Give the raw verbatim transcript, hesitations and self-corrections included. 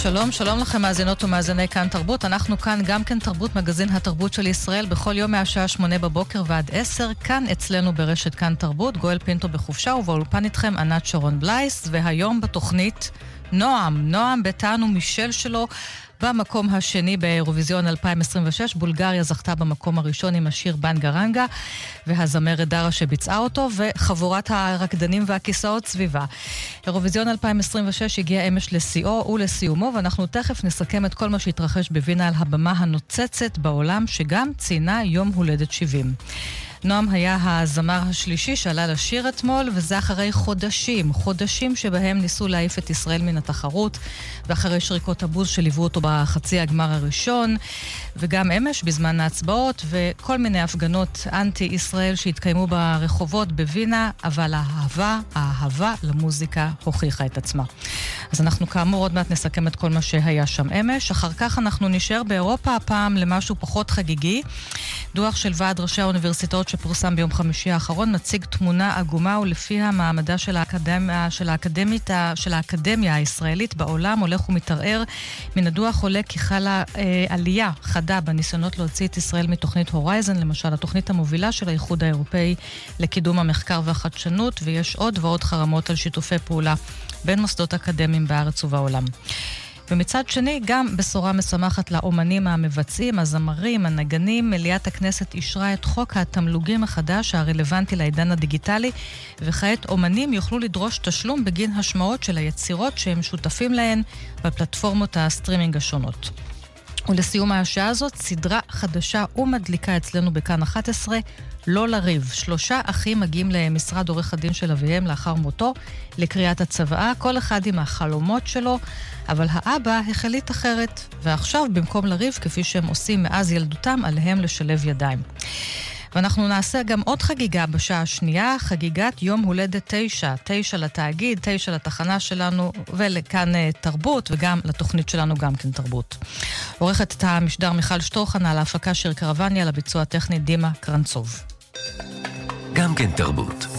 שלום, שלום לכם מאזינות ומאזיני כאן תרבות. אנחנו כאן גם כן תרבות, מגזין התרבות של ישראל, בכל יום מהשעה שמונה בבוקר ועד עשר, כאן אצלנו ברשת כאן תרבות. גואל פינטו בחופשה ובאולפן איתכם ענת שרון בלייס, והיום בתוכנית נועם, נועם ביתן ומישל שלו במקום השני באירוויזיון אלפיים עשרים ושש. בולגריה זכתה במקום הראשון עם השיר בנגרנגה והזמרת דרה שביצעה אותו, וחבורת הרקדנים והכיסאות סביבה. אירוויזיון אלפיים עשרים ושש הגיע אמש לשיאו ולסיומו, ואנחנו תכף נסכם את כל מה שהתרחש בווינה על הבמה הנוצצת בעולם, שגם ציינה יום הולדת שבעים. נועם היה הזמר השלישי שעלה לשיר אתמול, וזה אחרי חודשים, חודשים שבהם ניסו להעיף את ישראל מן התחרות, ואחרי שריקות הבוז שליוו אותו בחצי הגמר הראשון, וגם אמש בזמן ההצבעות, וכל מיני הפגנות אנטי-ישראל שהתקיימו ברחובות בווינה, אבל האהבה, האהבה למוזיקה הוכיחה את עצמה. אז אנחנו כאמור עוד מעט נסכם את כל מה שהיה שם אמש. אחר כך אנחנו נשאר באירופה הפעם למשהו פחות חגיגי. דוח של ועד ראשי האוניברסיטאות שפורסם ביום חמישי האחרון מציג תמונה עגומה, ולפיה מעמדה של האקדמיה, של האקדמית, של האקדמיה הישראלית בעולם הולך ומתערער. מן הדוח עולה כי חלה אה, עלייה חדה בניסיונות להוציא את ישראל מתוכנית הורייזן, למשל התוכנית המובילה של האיחוד האירופאי לקידום המחקר והחדשנות, ויש עוד ועוד חרמות על שיתופי פעולה בין מוסדות אקדמיים בארץ ובעולם. ומצד שני, גם בשורה משמחת לאומנים המבצעים, הזמרים, הנגנים. מליאת הכנסת אישרה את חוק התמלוגים החדש הרלוונטי לעידן הדיגיטלי, וכעת אומנים יוכלו לדרוש תשלום בגין השמעות של היצירות שהם שותפים להן בפלטפורמות הסטרימינג השונות. ולסיום השעה הזאת, סדרה חדשה ומדליקה אצלנו בכאן אחת עשרה, לא לריב. שלושה אחים מגיעים למשרד עורך הדין של אביהם לאחר מותו לקריאת הצוואה, כל אחד עם החלומות שלו, אבל האבא החליט אחרת, ועכשיו במקום לריב, כפי שהם עושים מאז ילדותם, עליהם לשלב ידיים. ואנחנו נעשה גם עוד חגיגה בשעה השנייה, חגיגת יום הולדת תשע, תשע לתאגיד, תשע לתחנה שלנו, ולכאן תרבות, וגם לתוכנית שלנו גם כן תרבות. עורכת את המשדר מיכל שטורחן, על ההפקה שיר קרבניה, לביצוע הטכני דימה קרנצוב. גם כן תרבות.